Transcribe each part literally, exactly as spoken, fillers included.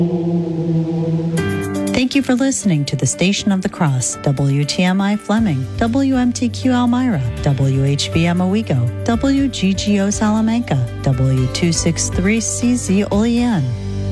Thank you for listening to the Station of the Cross, W T M I Fleming, W M T Q Elmira, W H V M Owego, W G G O Salamanca, W two sixty-three C Z Olean.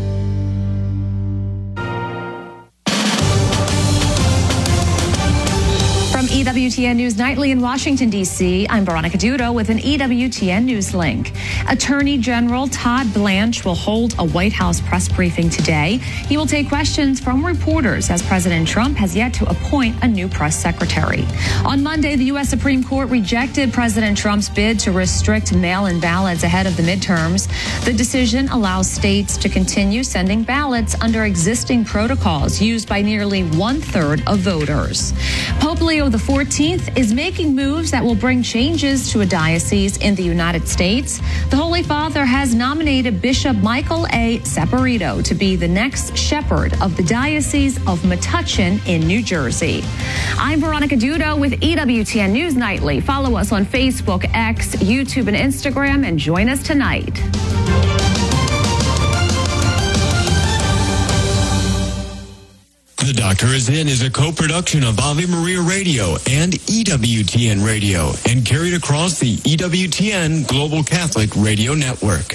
E W T N News Nightly in Washington, D C, I'm Veronica Dudo with an E W T N News link. Attorney General Todd Blanche will hold a White House press briefing today. He will take questions from reporters as President Trump has yet to appoint a new press secretary. On Monday, the U S Supreme Court rejected President Trump's bid to restrict mail-in ballots ahead of the midterms. The decision allows states to continue sending ballots under existing protocols used by nearly one-third of voters. Pope Leo the fourteenth is making moves that will bring changes to a diocese in the United States. The Holy Father has nominated Bishop Michael A. Saporito to be the next shepherd of the Diocese of Metuchen in New Jersey. I'm Veronica Dudo with E W T N News Nightly. Follow us on Facebook, X, YouTube, and Instagram, and join us tonight. The Doctor Is In is a co-production of Ave Maria Radio and E W T N Radio and carried across the E W T N Global Catholic Radio Network.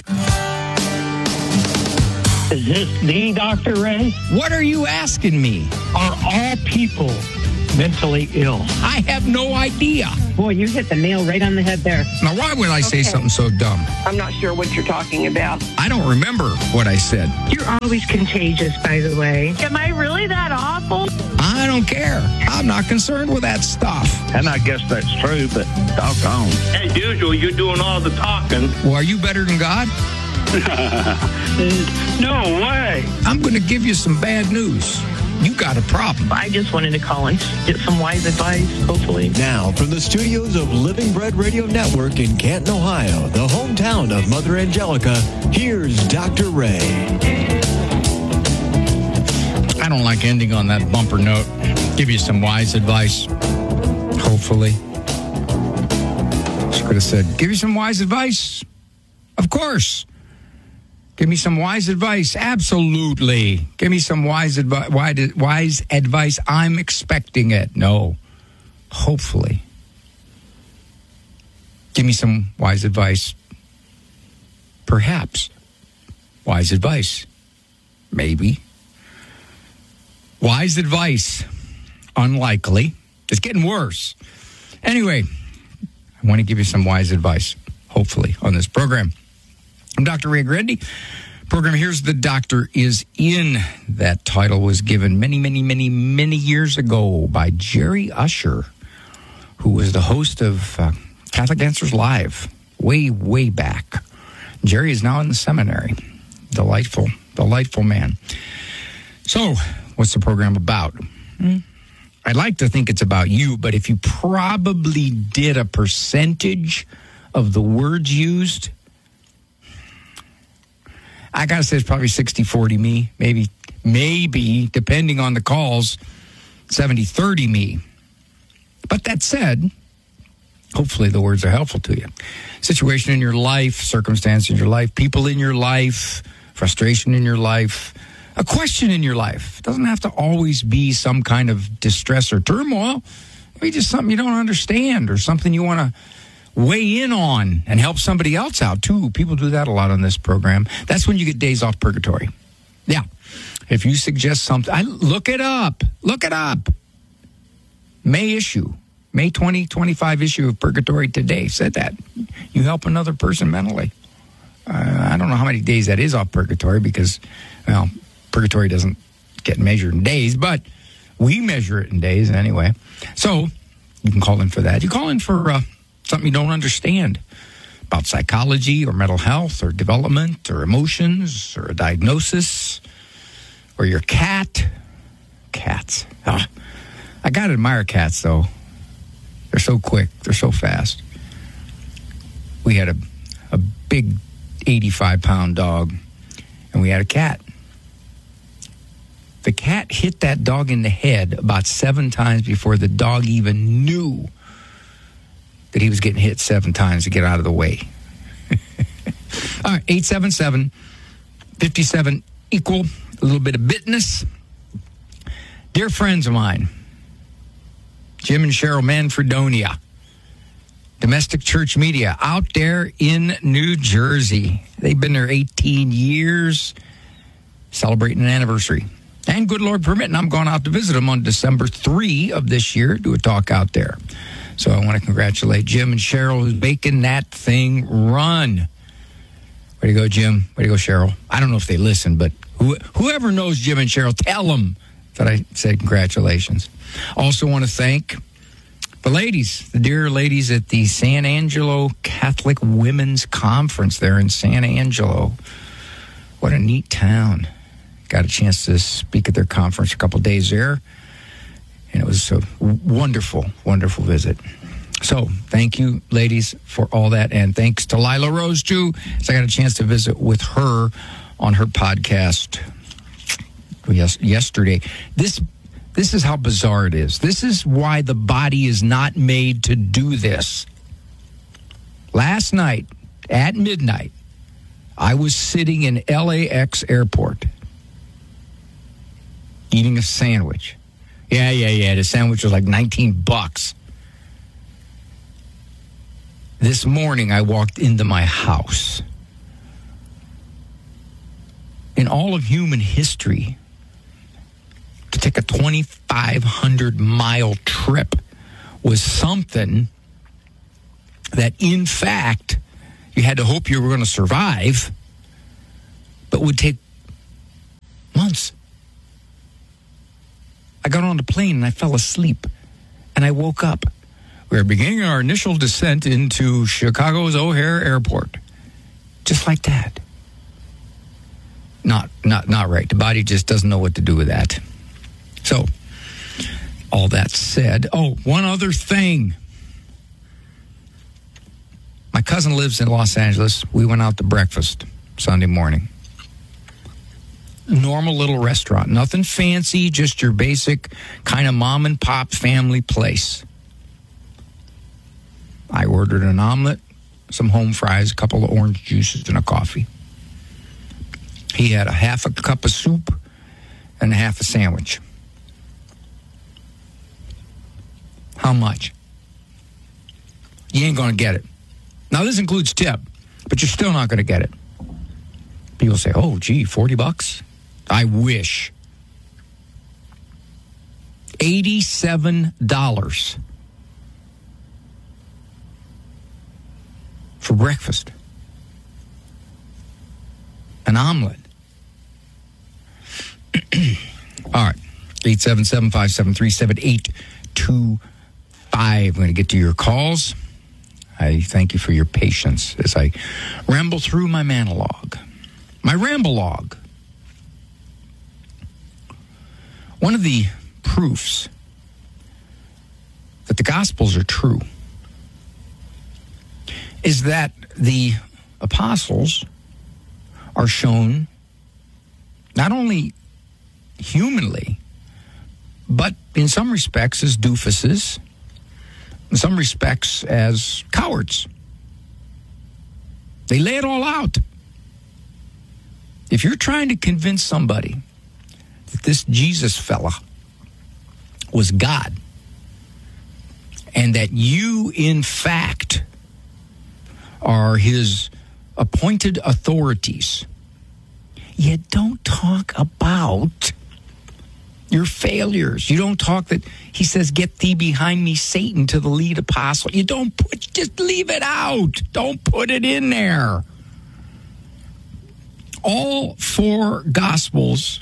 Is this the Doctor Ray? What are you asking me? Are all people mentally ill? I have no idea. Boy, you hit the nail right on the head there. Now, why would I say Okay. something so dumb? I'm not sure what you're talking about. I don't remember what I said. You're always contagious, by the way. Am I really that awful? I don't care. I'm not concerned with that stuff. And I guess that's true, but doggone. As usual, you're doing all the talking. Well, are you better than God? No way. I'm going to give you some bad news. You got a problem. I just wanted to call and get some wise advice, hopefully. Now, from the studios of Living Bread Radio Network in Canton, Ohio, the hometown of Mother Angelica, here's Doctor Ray. I don't like ending on that bumper note. Give you some wise advice. Hopefully. She could have said, give you some wise advice. Of course. Give me some wise advice. Absolutely. Give me some wise advice. Wise advice. I'm expecting it. No. Hopefully. Give me some wise advice. Perhaps. Wise advice. Maybe. Wise advice. Unlikely. It's getting worse. Anyway, I want to give you some wise advice, hopefully, on this program. I'm Doctor Ray Grandy. Program Here's the Doctor Is In. That title was given many, many, many, many years ago by Jerry Usher, who was the host of uh, Catholic Answers Live way, way back. Jerry is now in the seminary. Delightful, delightful man. So, what's the program about? Hmm? I'd like to think it's about you, but if you probably did a percentage of the words used, I got to say it's probably sixty forty me, maybe, maybe, depending on the calls, seventy thirty me. But that said, hopefully the words are helpful to you. Situation in your life, circumstance in your life, people in your life, frustration in your life, a question in your life. It doesn't have to always be some kind of distress or turmoil. Maybe just something you don't understand or something you want to weigh in on and help somebody else out, too. People do that a lot on this program. That's when you get days off purgatory. Yeah. If you suggest something, I, look it up. Look it up. May issue. May twenty twenty-five issue of Purgatory Today said that. You help another person mentally. Uh, I don't know how many days that is off purgatory because, well, purgatory doesn't get measured in days, but we measure it in days anyway. So you can call in for that. You call in for uh, something you don't understand about psychology or mental health or development or emotions or a diagnosis or your cat. Cats. Ah, I got to admire cats, though. They're so quick. They're so fast. We had a, a big eighty-five pound dog, and we had a cat. The cat hit that dog in the head about seven times before the dog even knew that he was getting hit seven times to get out of the way. All right, eight seven seven, five seven, equal. a little bit of bitness. Dear friends of mine, Jim and Cheryl Manfredonia, Domestic Church Media, out there in New Jersey. They've been there eighteen years, celebrating an anniversary. And good Lord permitting, I'm going out to visit them on December third of this year, do a talk out there. So I want to congratulate Jim and Cheryl, who's making that thing run. Way to go, Jim. Way to go, Cheryl. I don't know if they listen, but who, whoever knows Jim and Cheryl, tell them that I said congratulations. Also want to thank the ladies, the dear ladies at the San Angelo Catholic Women's Conference there in San Angelo. What a neat town. Got a chance to speak at their conference a couple days there, and it was a wonderful, wonderful visit. So thank you, ladies, for all that, and thanks to Lila Rose, too, as I got a chance to visit with her on her podcast yes, yesterday. This This is how bizarre it is. This is why the body is not made to do this. Last night, at midnight, I was sitting in L A X airport eating a sandwich. Yeah, yeah, yeah. The sandwich was like nineteen bucks. This morning, I walked into my house. In all of human history, to take a twenty-five hundred mile trip was something that, in fact, you had to hope you were going to survive, but would take months. I got on the plane and I fell asleep, and I woke up. We were beginning our initial descent into Chicago's O'Hare Airport. Just like that. Not, not, not right. The body just doesn't know what to do with that. So, all that said, oh, one other thing. My cousin lives in Los Angeles. We went out to breakfast Sunday morning. Normal little restaurant. Nothing fancy, just your basic kind of mom and pop family place. I ordered an omelet, some home fries, a couple of orange juices, and a coffee. He had a half a cup of soup and a half a sandwich. How much? You ain't going to get it. Now, this includes tip, but you're still not going to get it. People say, oh, gee, forty bucks? I wish. eighty-seven dollars for breakfast. An omelet. All right. eight seven seven, five seven three, seven eight two five. I'm going to get to your calls. I thank you for your patience as I ramble through my monologue. My ramble-log. One of the proofs that the Gospels are true is that the apostles are shown not only humanly, but in some respects as doofuses, in some respects as cowards. They lay it all out. If you're trying to convince somebody that this Jesus fella was God, and that you, in fact, are his appointed authorities, you don't talk about your failures. You don't talk that he says, get thee behind me, Satan, to the lead apostle. You don't put, just leave it out. Don't put it in there. All four Gospels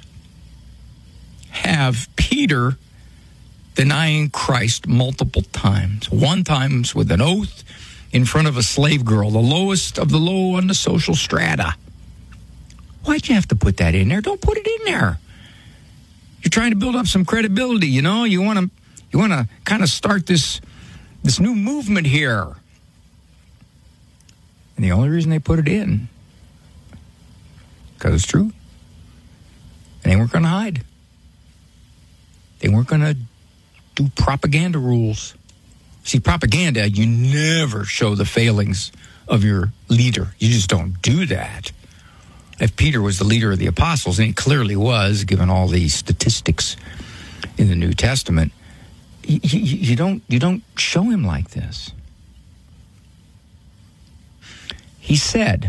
have Peter denying Christ multiple times. One time with an oath in front of a slave girl, the lowest of the low on the social strata. Why'd you have to put that in there? Don't put it in there. You're trying to build up some credibility, you know? You want to you want to kind of start this this new movement here. And the only reason they put it in, because it's true. And they weren't going to hide. They weren't going to do propaganda rules. See, propaganda, you never show the failings of your leader. You just don't do that. if Peter was the leader of the apostles, and he clearly was, given all the statistics in the New Testament, you, you, you don't you don't show him like this. He said,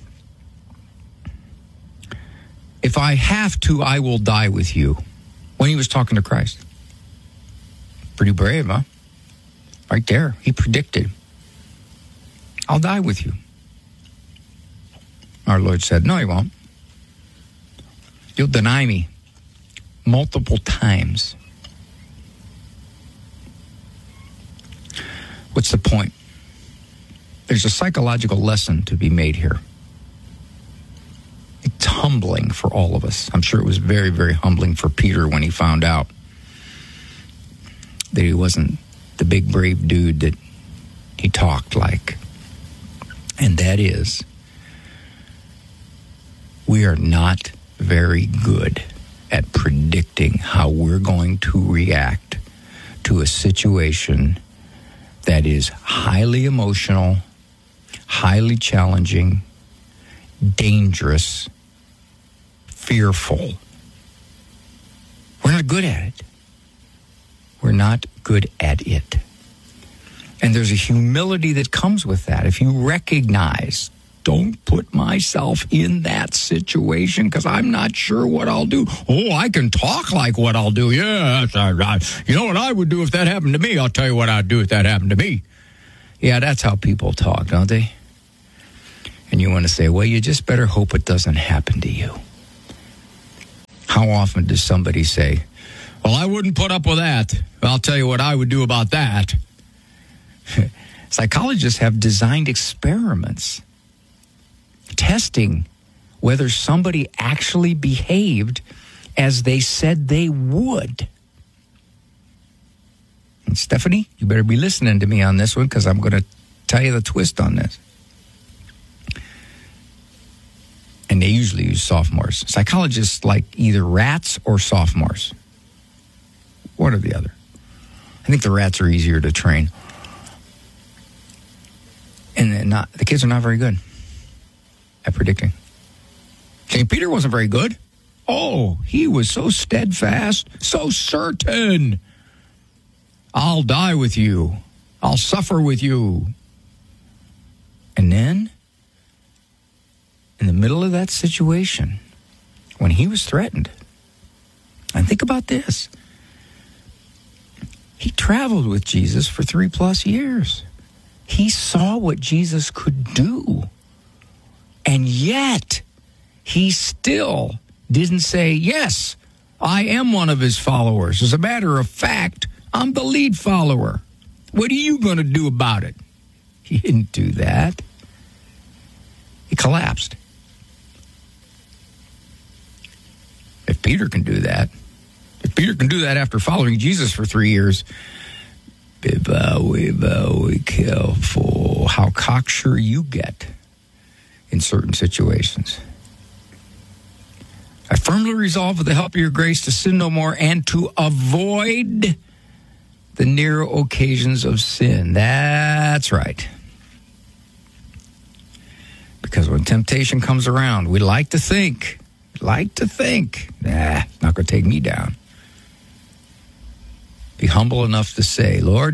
if I have to, I will die with you. When he was talking to Christ. Pretty brave, huh? Right there. He predicted, I'll die with you. Our Lord said, no, you won't. You'll deny me multiple times. What's the point? There's a psychological lesson to be made here. It's humbling for all of us. I'm sure it was very, very humbling for Peter when he found out that he wasn't the big, brave dude that he talked like. And that is, we are not very good at predicting how we're going to react to a situation that is highly emotional, highly challenging, dangerous, fearful. We're not good at it. We're not good at it. And there's a humility that comes with that. If you recognize, don't put myself in that situation because I'm not sure what I'll do. Oh, I can talk like what I'll do. Yeah, that's all right. You know what I would do if that happened to me? I'll tell you what I'd do if that happened to me. Yeah, that's how people talk, don't they? And you want to say, well, you just better hope it doesn't happen to you. How often does somebody say, well, I wouldn't put up with that. I'll tell you what I would do about that. Psychologists have designed experiments testing whether somebody actually behaved as they said they would. And Stephanie, you better be listening to me on this one because I'm going to tell you the twist on this. And they usually use sophomores. Psychologists like either rats or sophomores. One or the other. I think the rats are easier to train. And not the kids are not very good at predicting. Saint Peter wasn't very good. Oh, he was so steadfast, so certain. I'll die with you. I'll suffer with you. And then, in the middle of that situation, when he was threatened, and think about this, he traveled with Jesus for three plus years. He saw what Jesus could do. And yet, he still didn't say, yes, I am one of his followers. As a matter of fact, I'm the lead follower. What are you going to do about it? He didn't do that. He collapsed. If Peter can do that, if Peter can do that after following Jesus for three years, be very, very careful how cocksure you get in certain situations. I firmly resolve with the help of your grace to sin no more and to avoid the near occasions of sin. That's right. Because when temptation comes around, we like to think, like to think, nah, it's not going to take me down. Be humble enough to say, Lord,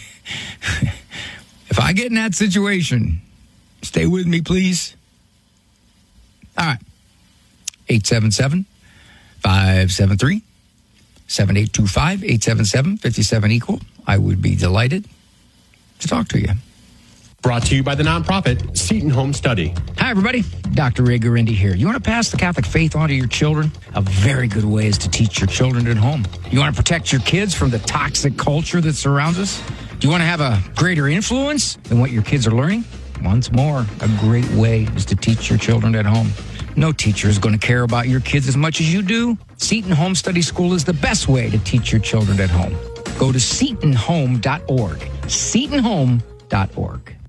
if I get in that situation, stay with me, please. All right. eight seven seven, five seven three, seven eight two five, eight seven seven, five seven equal. I would be delighted to talk to you. Brought to you by the nonprofit Seton Home Study. Hi, everybody. Doctor Ray Garindi here. You want to pass the Catholic faith on to your children? A very good way is to teach your children at home. You want to protect your kids from the toxic culture that surrounds us? Do you want to have a greater influence than what your kids are learning? Once more, a great way is to teach your children at home. No teacher is going to care about your kids as much as you do. Seton Home Study School is the best way to teach your children at home. Go to seton home dot org. seton home dot org.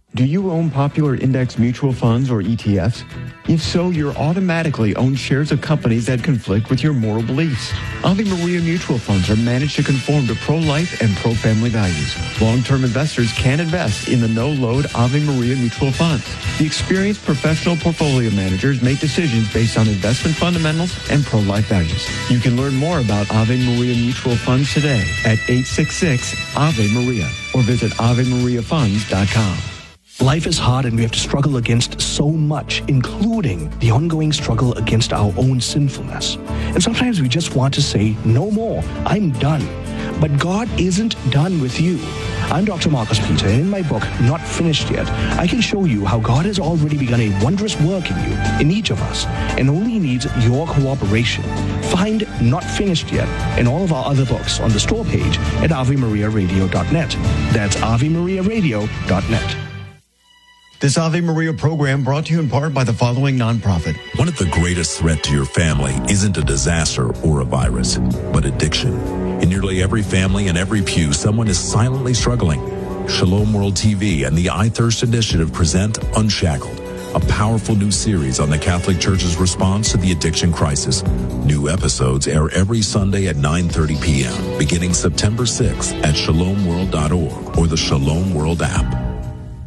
Do you own popular index mutual funds or E T Fs? If so, you're automatically own shares of companies that conflict with your moral beliefs. Ave Maria mutual funds are managed to conform to pro-life and pro-family values. Long-term investors can invest in the no-load Ave Maria mutual funds. The experienced professional portfolio managers make decisions based on investment fundamentals and pro-life values. You can learn more about Ave Maria mutual funds today at eight six six Ave Maria or visit ave maria funds dot com. Life is hard and we have to struggle against so much, including the ongoing struggle against our own sinfulness. And sometimes we just want to say, no more, I'm done. But God isn't done with you. I'm Doctor Marcus Peter, and in my book, Not Finished Yet, I can show you how God has already begun a wondrous work in you, in each of us, and only needs your cooperation. Find Not Finished Yet and all of our other books on the store page at ave maria radio dot net. That's ave maria radio dot net. This Ave Maria program brought to you in part by the following nonprofit. One of the greatest threats to your family isn't a disaster or a virus, but addiction. In nearly every family and every pew, someone is silently struggling. Shalom World T V and the I Thirst Initiative present Unshackled, a powerful new series on the Catholic Church's response to the addiction crisis. New episodes air every Sunday at nine thirty p.m., beginning September sixth at shalom world dot org or the Shalom World app.